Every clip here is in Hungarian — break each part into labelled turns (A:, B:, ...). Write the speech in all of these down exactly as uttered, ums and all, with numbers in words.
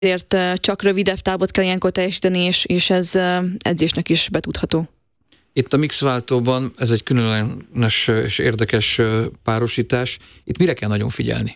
A: Ezért csak rövidebb távot kell ilyenkor teljesíteni, és, és ez edzésnek is betudható.
B: Itt a mixváltóban ez egy különleges és érdekes párosítás. Itt mire kell nagyon figyelni?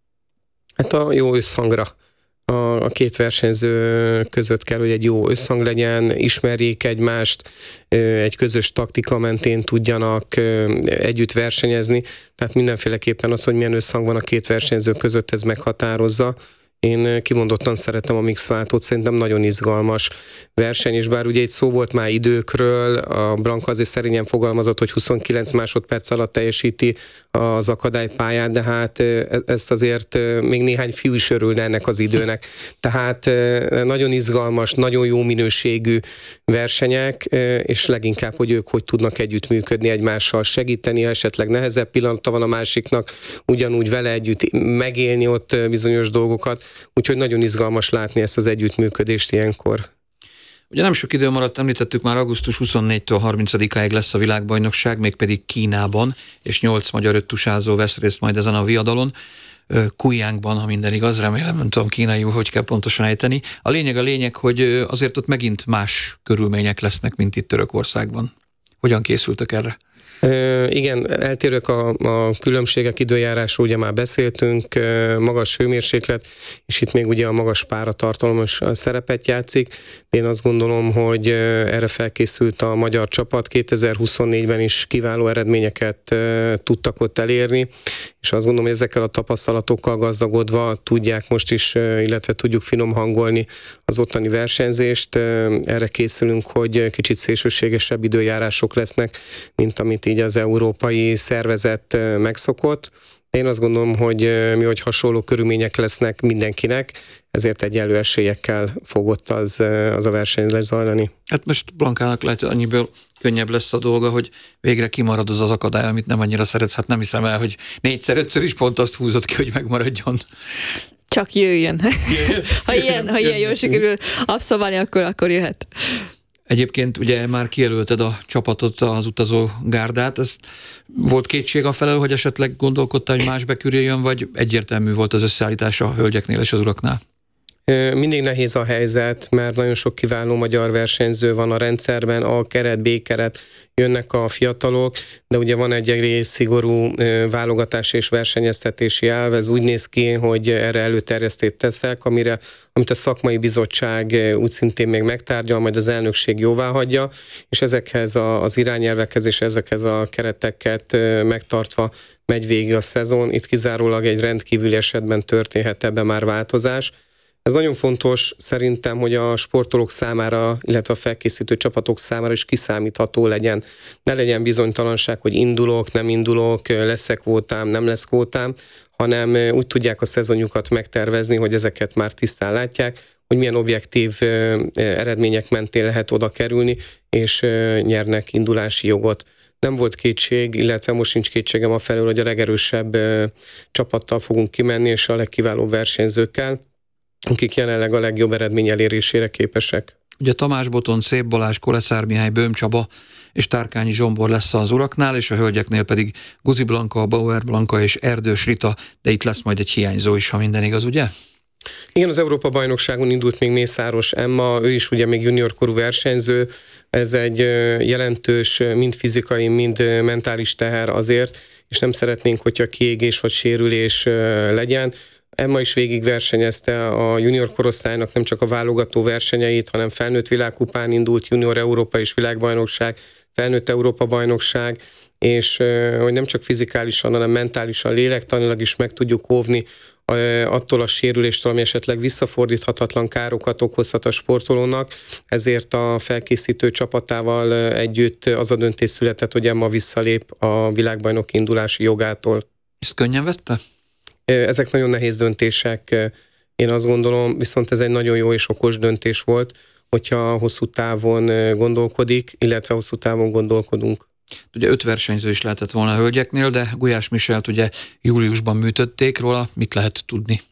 C: Hát a jó összhangra. A, a két versenyző között kell, hogy egy jó összhang legyen, ismerjék egymást, egy közös taktika mentén tudjanak együtt versenyezni. Tehát mindenféleképpen az, hogy milyen összhang van a két versenyző között, ez meghatározza. Én kimondottan szeretem a mixváltót, szerintem nagyon izgalmas verseny, és bár ugye egy szó volt már időkről, a Blanka azért szerényen fogalmazott, hogy huszonkilenc másodperc alatt teljesíti az akadálypályát, de hát ezt azért még néhány fiú is örülne ennek az időnek. Tehát nagyon izgalmas, nagyon jó minőségű versenyek, és leginkább, hogy ők hogy tudnak együttműködni egymással, segíteni, ha esetleg nehezebb pillanata van a másiknak, ugyanúgy vele együtt megélni ott bizonyos dolgokat. Úgyhogy nagyon izgalmas látni ezt az együttműködést ilyenkor.
B: Ugye nem sok idő maradt, említettük már, augusztus huszonnégytől harmincadikáig lesz a világbajnokság, mégpedig Kínában, és nyolc magyar öttusázó vesz részt majd ezen a viadalon. Kujjánkban, ha minden igaz, remélem, nem tudom kínaiul, hogy kell pontosan ejteni. A lényeg a lényeg, hogy azért ott megint más körülmények lesznek, mint itt Törökországban. Hogyan készültek erre?
C: Uh, igen, eltérők a, a különbségek, időjárásról ugye már beszéltünk, uh, magas hőmérséklet, és itt még ugye a magas páratartalom is szerepet játszik. Én azt gondolom, hogy uh, erre felkészült a magyar csapat, kétezer-huszonnégyben is kiváló eredményeket uh, tudtak ott elérni, és azt gondolom, hogy ezekkel a tapasztalatokkal gazdagodva tudják most is, uh, illetve tudjuk finom hangolni az ottani versenyzést. Uh, erre készülünk, hogy kicsit szélsőségesebb időjárások lesznek, mint amit így az európai szervezet megszokott. Én azt gondolom, hogy mi, hogy hasonló körülmények lesznek mindenkinek, ezért egyenlő esélyekkel fog ott az, az a verseny lezajlani.
B: Hát most Blankának lehet, hogy annyiből könnyebb lesz a dolga, hogy végre kimarad az az akadály, amit nem annyira szeretsz. Hát nem hiszem el, hogy négyszer-ötször is pont azt húzott ki, hogy megmaradjon.
A: Csak jöjjön. ha ilyen, ha ilyen jól sikerül abszolválni, akkor, akkor jöhet.
B: Egyébként ugye már kijelölted a csapatot, az utazó gárdát. Ez volt kétség afelől, hogy esetleg gondolkodtál, hogy más bekürüljön, vagy egyértelmű volt az összeállítás a hölgyeknél és az uraknál?
C: Mindig nehéz a helyzet, mert nagyon sok kiváló magyar versenyző van a rendszerben, A keret, B keret, jönnek a fiatalok, de ugye van egy egész szigorú válogatás és versenyeztetési elv, ez úgy néz ki, hogy erre előterjesztést teszek, amire, amit a szakmai bizottság úgy szintén még megtárgyal, majd az elnökség jóváhagyja, és ezekhez az irányelvekhez és ezekhez a kereteket megtartva megy végig a szezon. Itt kizárólag egy rendkívüli esetben történhet ebben már változás. Ez nagyon fontos szerintem, hogy a sportolók számára, illetve a felkészítő csapatok számára is kiszámítható legyen. Ne legyen bizonytalanság, hogy indulok, nem indulok, lesz-e kvótám, nem lesz kvótám, hanem úgy tudják a szezonjukat megtervezni, hogy ezeket már tisztán látják, hogy milyen objektív eredmények mentén lehet oda kerülni, és nyernek indulási jogot. Nem volt kétség, illetve most sincs kétségem afelől, hogy a legerősebb csapattal fogunk kimenni, és a legkiválóbb versenyzőkkel, akik jelenleg a legjobb eredmény elérésére képesek.
B: Ugye Tamás Boton, Szép Balázs, Koleszár Mihály, Böhm Csaba és Tárkányi Zsombor lesz az uraknál, és a hölgyeknél pedig Guzi Blanka, Bauer Blanka és Erdős Rita, de itt lesz majd egy hiányzó is, ha minden igaz, ugye?
C: Igen, az Európa-bajnokságon indult még Mészáros Emma, ő is ugye még juniorkorú versenyző, ez egy jelentős, mind fizikai, mind mentális teher azért, és nem szeretnénk, hogyha kiégés vagy sérülés legyen. Emma is végig versenyezte a junior korosztálynak nem csak a válogató versenyeit, hanem felnőtt világkupán indult, junior Európa és világbajnokság, felnőtt Európa bajnokság, és hogy nem csak fizikálisan, hanem mentálisan, lélektanilag is meg tudjuk óvni attól a sérüléstől, ami esetleg visszafordíthatatlan károkat okozhat a sportolónak, ezért a felkészítő csapatával együtt az a döntés született, hogy Emma visszalép a világbajnok indulási jogától.
B: Ezt könnyen vette?
C: Ezek nagyon nehéz döntések, én azt gondolom, viszont ez egy nagyon jó és okos döntés volt, hogyha hosszú távon gondolkodik, illetve hosszú távon gondolkodunk.
B: Ugye öt versenyző is lehetett volna a hölgyeknél, de Gulyás Michelt ugye júliusban műtötték róla, mit lehet tudni?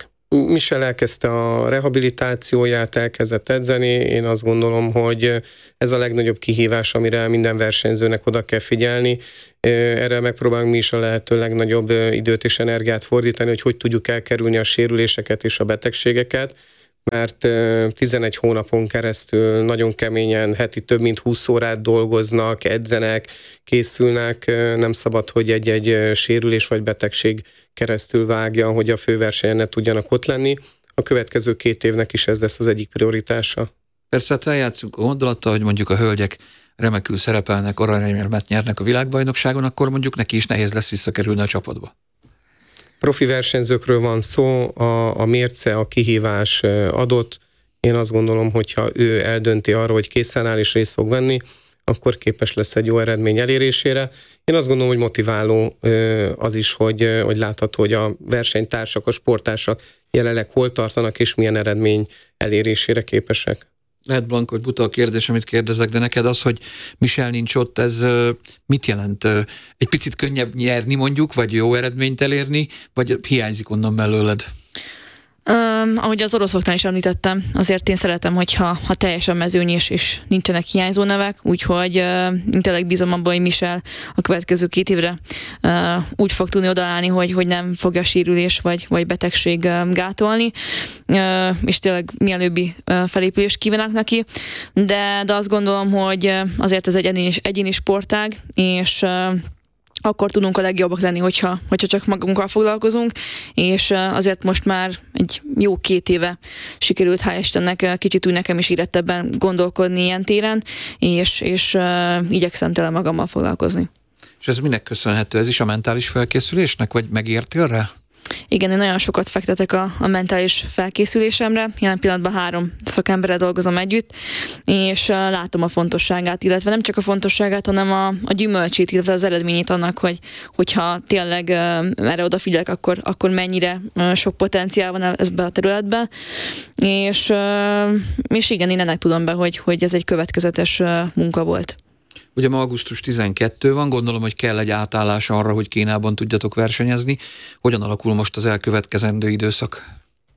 C: Michel elkezdte a rehabilitációját, elkezdett edzeni, én azt gondolom, hogy ez a legnagyobb kihívás, amire minden versenyzőnek oda kell figyelni. Erre megpróbálunk mi is a lehető legnagyobb időt és energiát fordítani, hogy hogy tudjuk elkerülni a sérüléseket és a betegségeket, mert tizenegy hónapon keresztül nagyon keményen, heti több mint húsz órát dolgoznak, edzenek, készülnek, nem szabad, hogy egy-egy sérülés vagy betegség keresztül vágja, hogy a főversenyen ne tudjanak ott lenni. A következő két évnek is ez lesz az egyik prioritása.
B: Persze, hát eljátszunk a gondolattal, hogy mondjuk a hölgyek remekül szerepelnek, aranyérmet nyernek a világbajnokságon, akkor mondjuk neki is nehéz lesz visszakerülni a csapatba.
C: Profi versenyzőkről van szó, a, a mérce, a kihívás adott. Én azt gondolom, hogyha ő eldönti arra, hogy készen áll és részt fog venni, akkor képes lesz egy jó eredmény elérésére. Én azt gondolom, hogy motiváló az is, hogy, hogy látható, hogy a versenytársak, a sporttársak jelenleg hol tartanak és milyen eredmény elérésére képesek.
B: Lehet, Blanka, hogy buta a kérdés, amit kérdezek, de neked az, hogy Michel nincs ott, ez mit jelent? Egy picit könnyebb nyerni mondjuk, vagy jó eredményt elérni, vagy hiányzik onnan mellőled?
A: Um, ahogy az oroszoknál is említettem, azért én szeretem, hogyha ha teljesen mezőny és, és nincsenek hiányzó nevek, úgyhogy uh, én tényleg bízom abban, hogy Michel a következő két évre uh, úgy fog tudni odaállni, hogy, hogy nem fogja sérülés vagy, vagy betegség uh, gátolni, uh, és tényleg mielőbbi uh, felépülést kívánok neki, de, de azt gondolom, hogy azért ez egy egyéni, egyéni sportág, és uh, akkor tudunk a legjobbak lenni, hogyha, hogyha csak magunkkal foglalkozunk, és azért most már egy jó két éve sikerült, hál' Istennek, kicsit úgy nekem is érettebben gondolkodni ilyen téren, és, és uh, igyekszem tele magammal foglalkozni.
B: És ez minek köszönhető? Ez is a mentális felkészülésnek, vagy megértél rá?
A: Igen, én nagyon sokat fektetek a, a mentális felkészülésemre. Jelen pillanatban három szakemberrel dolgozom együtt, és uh, látom a fontosságát, illetve nem csak a fontosságát, hanem a, a gyümölcsét, illetve az eredményét annak, hogy, hogyha tényleg uh, erre odafigyelek, akkor, akkor mennyire uh, sok potenciál van ebben a területben. És, uh, és igen, én ennek tudom be, hogy, hogy ez egy következetes uh, munka volt.
B: Ugye ma augusztus tizenkettő van, gondolom, hogy kell egy átállás arra, hogy Kínában tudjatok versenyezni. Hogyan alakul most az elkövetkezendő időszak?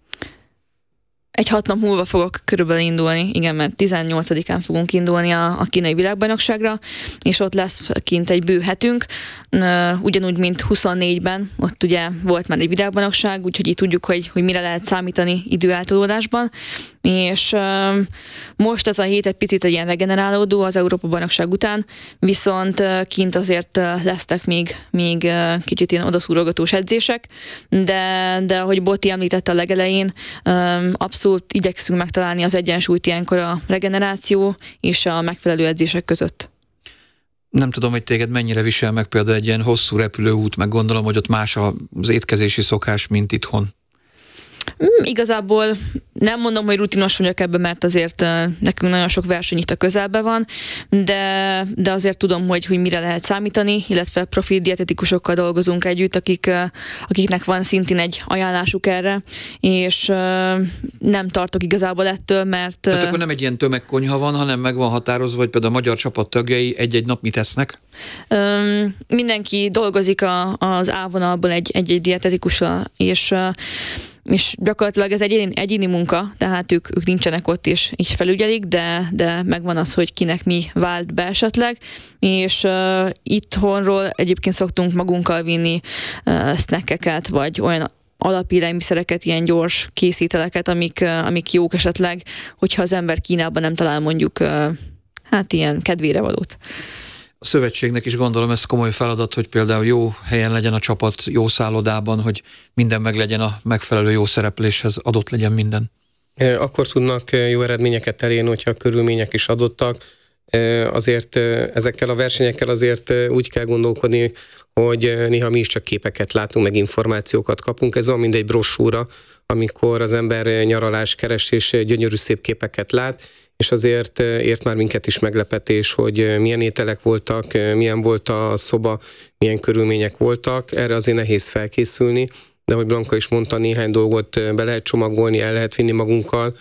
A: Egy hat nap múlva fogok körülbelül indulni, igen, mert tizennyolcadikán fogunk indulni a, a kínai világbajnokságra, és ott lesz kint egy bő hetünk, ugyanúgy, mint huszonnégyben, ott ugye volt már egy világbajnokság, úgyhogy így tudjuk, hogy, hogy mire lehet számítani időeltolódásban, és most ez a hét egy picit egy ilyen regenerálódó az Európa-bajnokság után, viszont kint azért lesznek még, még kicsit ilyen odaszúrogatós edzések, de, de ahogy Botti említette a legelején, abszolút igyekszünk megtalálni az egyensúlyt ilyenkor a regeneráció és a megfelelő edzések között.
B: Nem tudom, hogy téged mennyire visel meg például egy ilyen hosszú repülőút, meg gondolom, hogy ott más az étkezési szokás, mint itthon.
A: Mm, igazából nem mondom, hogy rutinos vagyok ebben, mert azért uh, nekünk nagyon sok verseny itt a közelben van, de, de azért tudom, hogy, hogy mire lehet számítani, illetve profi dietetikusokkal dolgozunk együtt, akik, uh, akiknek van szintén egy ajánlásuk erre, és uh, nem tartok igazából ettől, mert... Uh,
B: Tehát akkor nem egy ilyen tömegkonyha van, hanem meg van határozva, vagy például a magyar csapat tagjai egy-egy nap mit esznek?
A: Um, mindenki dolgozik a, az A-vonalból egy, egy-egy dietetikussal, és uh, és gyakorlatilag ez egy egyéni, egyéni munka, tehát ők, ők nincsenek ott és így felügyelik, de, de megvan az, hogy kinek mi vált be esetleg, és uh, itthonról egyébként szoktunk magunkkal vinni uh, snackeket, vagy olyan alapélelmiszereket, ilyen gyors készételeket, amik, uh, amik jók esetleg, hogyha az ember Kínában nem talál mondjuk uh, hát ilyen kedvére valót.
B: A szövetségnek is gondolom ez komoly feladat, hogy például jó helyen legyen a csapat, jó szállodában, hogy minden meg legyen a megfelelő jó szerepléshez, adott legyen minden.
C: Akkor tudnak jó eredményeket elérni, hogyha a körülmények is adottak. Azért ezekkel a versenyekkel azért úgy kell gondolkodni, hogy néha mi is csak képeket látunk, meg információkat kapunk. Ez olyan, mint egy brossúra, amikor az ember nyaralás keres és gyönyörű szép képeket lát, és azért ért már minket is meglepetés, hogy milyen ételek voltak, milyen volt a szoba, milyen körülmények voltak. Erre azért nehéz felkészülni, de ahogy Blanka is mondta, néhány dolgot be lehet csomagolni, el lehet vinni magunkkal,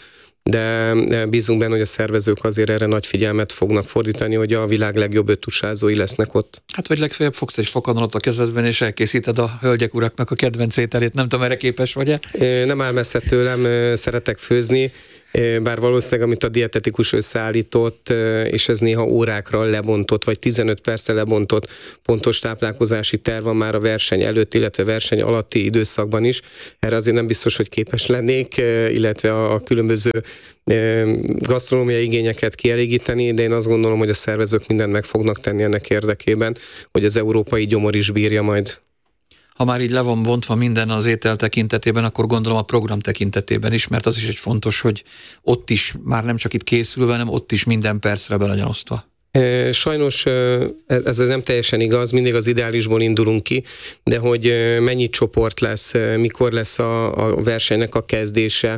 C: de bízunk benne, hogy a szervezők azért erre nagy figyelmet fognak fordítani, hogy a világ legjobb öttusázói lesznek ott.
B: Hát vagy legfeljebb fogsz egy fokhagynot a kezedben, és elkészíted a hölgyek uraknak a kedvenc ételét. Nem tudom, erre képes vagy-e?
C: Nem áll messze tőlem, szeretek főzni, bár valószínűleg, amit a dietetikus összeállított, és ez néha órákra lebontott, vagy tizenöt percre lebontott pontos táplálkozási terv van már a verseny előtt, illetve verseny alatti időszakban is. Erre azért nem biztos, hogy képes lennék, illetve a különböző gasztronómiai igényeket kielégíteni, de én azt gondolom, hogy a szervezők mindent meg fognak tenni ennek érdekében, hogy az európai gyomor is bírja majd.
B: Ha már így le van bontva minden az étel tekintetében, akkor gondolom a program tekintetében is, mert az is egy fontos, hogy ott is, már nem csak itt készülve, hanem ott is minden percre be legyen osztva.
C: Sajnos ez nem teljesen igaz, mindig az ideálisból indulunk ki, de hogy mennyi csoport lesz, mikor lesz a, a versenynek a kezdése,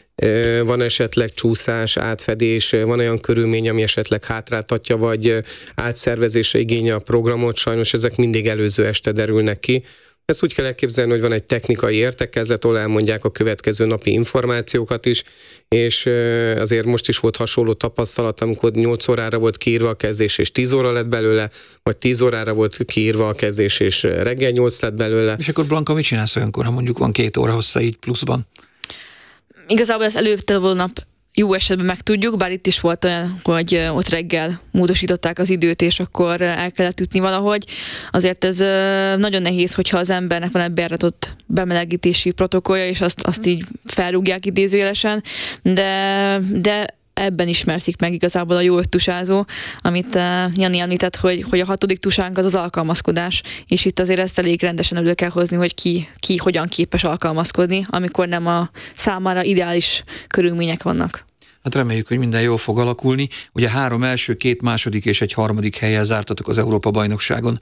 C: van esetleg csúszás, átfedés, van olyan körülmény, ami esetleg hátráltatja, vagy átszervezésre igénye a programot, sajnos ezek mindig előző este derülnek ki. Ezt úgy kell elképzelni, hogy van egy technikai értekezlet, ahol elmondják a következő napi információkat is, és azért most is volt hasonló tapasztalat, amikor nyolc órára volt kiírva a kezdés, és tíz óra lett belőle, vagy tíz órára volt kiírva a kezdés, és reggel nyolc lett belőle.
B: És akkor Blanka, mit csinálsz olyankor, ha mondjuk van két óra hossza így pluszban?
A: Igazából ezt előtte nap jó esetben megtudjuk, bár itt is volt olyan, hogy ott reggel módosították az időt, és akkor el kellett ütni valahogy. Azért ez nagyon nehéz, hogyha az embernek van egy bejáratott bemelegítési protokollja, és azt, azt így felrúgják idézőjelesen, de, de ebben ismerszik meg igazából a jó öttusázó, amit Jani említett, hogy, hogy a hatodik tusánk az az alkalmazkodás, és itt azért ezt elég rendesen elő kell hozni, hogy ki, ki hogyan képes alkalmazkodni, amikor nem a számára ideális körülmények vannak.
B: Hát reméljük, hogy minden jól fog alakulni. Ugye három első, két második és egy harmadik helyen zártatok az Európa-bajnokságon.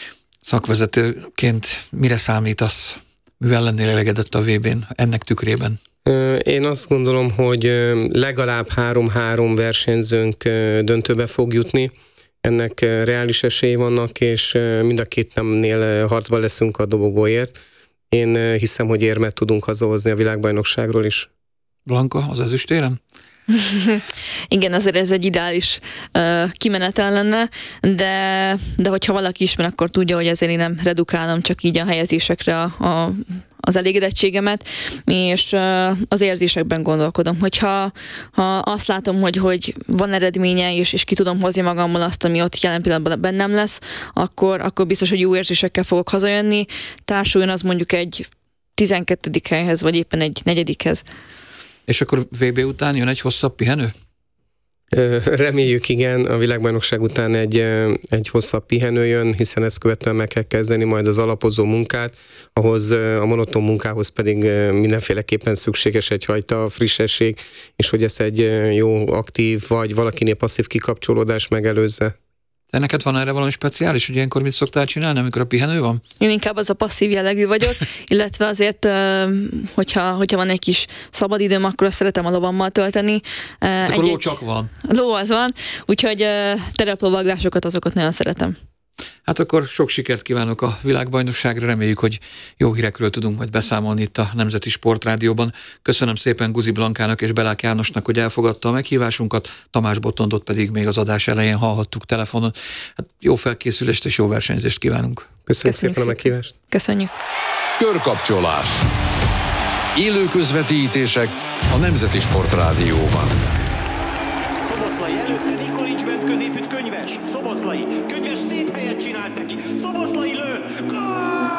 B: Szakvezetőként mire számítasz? Mivel lennél elégedett a vé bén ennek tükrében?
C: Én azt gondolom, hogy legalább három-három versenyzőnk döntőbe fog jutni. Ennek reális esély vannak, és mind a két nemnél harcban leszünk a dobogóért. Én hiszem, hogy érmet tudunk hazahozni a világbajnokságról is.
B: Blanka, az ezüstérem?
A: Igen, azért ez egy ideális uh, kimenetel lenne, de, de hogyha valaki ismer, akkor tudja, hogy ezért én nem redukálom csak így a helyezésekre a, a, az elégedettségemet, és uh, az érzésekben gondolkodom. Hogyha ha azt látom, hogy, hogy van eredménye, és, és ki tudom hozni magammal azt, ami ott jelen pillanatban bennem lesz, akkor, akkor biztos, hogy jó érzésekkel fogok hazajönni. Társuljon az mondjuk egy tizenkettedik helyhez, vagy éppen egy negyedikhez.
B: És akkor vé bé után jön egy hosszabb pihenő?
C: Reméljük, igen, a világbajnokság után egy, egy hosszabb pihenő jön, hiszen ezt követően meg kell kezdeni majd az alapozó munkát, ahhoz a monoton munkához pedig mindenféleképpen szükséges egyfajta frissesség, és hogy ezt egy jó, aktív, vagy valakinél passzív kikapcsolódás megelőzze.
B: De neked van erre valami speciális, hogy ilyenkor mit szoktál csinálni, amikor a pihenő van?
A: Én inkább az a passzív jellegű vagyok, illetve azért, hogyha, hogyha van egy kis szabadidőm, akkor azt szeretem a lovammal tölteni.
B: Hát akkor ló csak van.
A: Ló az van, úgyhogy tereplovaglásokat, azokat nagyon szeretem.
B: Hát akkor sok sikert kívánok a világbajnokságra, reméljük, hogy jó hírekről tudunk majd beszámolni itt a Nemzeti Sportrádióban. Köszönöm szépen Guzi Blankának és Belák Jánosnak, hogy elfogadta a meghívásunkat, Tamás Botondot pedig még az adás elején hallhattuk telefonon. Hát jó felkészülést és jó versenyzést kívánunk.
C: Köszönjük,
A: Köszönjük
C: szépen, szépen a meghívást.
A: Köszönjük.
D: Körkapcsolás. Élő közvetítések a Nemzeti Sportrádióban.
E: Szoboszlai előtte Nikolics középütt Könyves. Szoboszlai, Könyves szép helyet csinált neki. Szoboszlai lő. Gól!